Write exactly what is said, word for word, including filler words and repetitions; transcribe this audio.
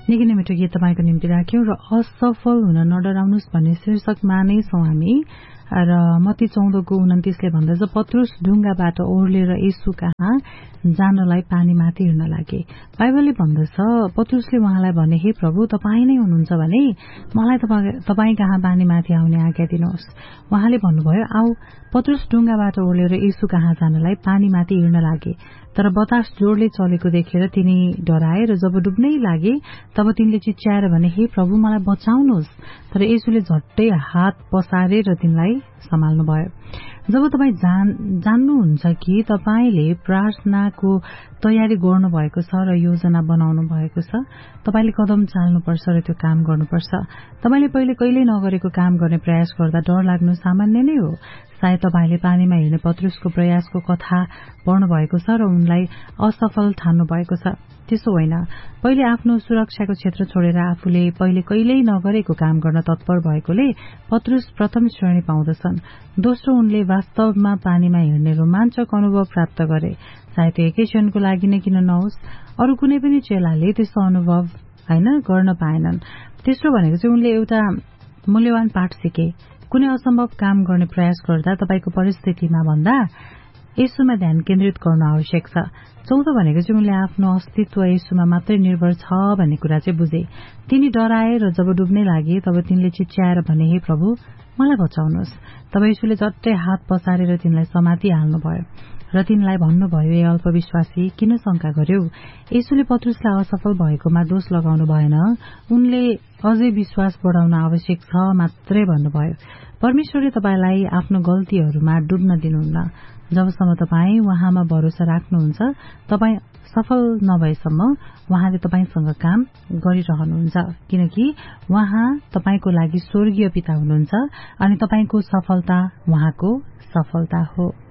निकै नै मिठो गीत तपाईँको निम्ति राख्यौं र असफल हुन नडराउनुस् भन्ने शीर्षकमा नै छौं हामी। र मत्ती चौधको उन्तिसले भन्दछ पत्रुस ढुङ्गाबाट ओर्लेर येशू कहाँ जानलाई पानीमाथि हिँड्न लागे। बाइबलले भन्दछ पत्रुसले उहाँलाई भने, हे प्रभु, तपाईँ नै हुनुहुन्छ भने मलाई तपाईँ कहाँ पानीमाथि आउने आज्ञा दिनुहोस्। उहाँले भन्नुभयो, आऊ। पत्रुस ढुङ्गाबाट ओर्लेर येशू कहाँ जानलाई पानीमाथि हिँड्न लागे। तर बतास जोडले चलेको देखेर तिनी डराए र जब डुब्नै लागे तब तिनले चिच्याएर भने, हे प्रभु, मलाई बचाउनुहोस्। तर येशूले झट्टै हात पसारेर तिनलाई सम्हाल्नुभयो। जब तपाईँ जान जान्नुहुन्छ कि तपाईँले प्रार्थनाको तयारी गर्नुभएको छ र योजना बनाउनु भएको छ, तपाईँले कदम चाल्नुपर्छ र त्यो काम गर्नुपर्छ। तपाईँले पहिले कहिल्यै नगरेको काम गर्ने प्रयास गर्दा डर लाग्नु सामान्य नै हो। सायद तपाईँले पानीमा हिँड्ने पत्रुसको प्रयासको कथा पढ्नु भएको छ र उनलाई असफल ठान्नु भएको छ। त्यसो होइन, पहिले आफ्नो सुरक्षाको क्षेत्र छोडेर आफूले पहिले कहिल्यै नगरेको काम गर्न तत्पर भएकोले पत्रुस प्रथम श्रेणी पाउँदछन्। दोस्रो, उनले वास्तवमा पानीमा हिँड्ने रोमाञ्चक अनुभव प्राप्त गरे। सायद त्यो एकै क्षणको लागि नै किन नहोस्, अरू कुनै पनि चेलाले त्यस्तो अनुभव होइन गर्न पाएनन्। तेस्रो भनेको चाहिँ उनले एउटा मूल्यवान पाठ सिके। कुनै असम्भव काम गर्ने प्रयास गर्दा तपाईको परिस्थितिमा भन्दा येशूमा ध्यान केन्द्रित गर्न आवश्यक छ। चौथो भनेको चाहिँ उनले आफ्नो अस्तित्व येशूमा मात्रै निर्भर छ भन्ने कुरा चाहिँ बुझे। तिनी डराए र जब डुब्नै लागे तब तिनले चिच्याएर भने, हे प्रभु, मलाई बचाउनुहोस्। तब येशूले झट्टै हात पसारेर तिनलाई समाति हाल्नुभयो र तिनलाई भन्नुभयो, ए अल्पविश्वासी, किन शंका गर्यौ? येशूले पत्रुसलाई असफल भएकोमा दोष लगाउनु भएन, उनले अझै विश्वास बढाउन आवश्यक छ मात्रै भन्नुभयो। परमेश्वरले तपाईलाई आफ्नो गल्तीहरूमा डुब्न दिनुहुन्न। जबसम्म तपाईँ उहाँमा भरोसा राख्नुहुन्छ, तपाईँ सफल नभएसम्म उहाँले तपाईसँग काम गरिरहनुहुन्छ, किनकि उहाँ तपाईको लागि स्वर्गीय पिता हुनुहुन्छ अनि तपाईको सफलता उहाँको सफलता हो।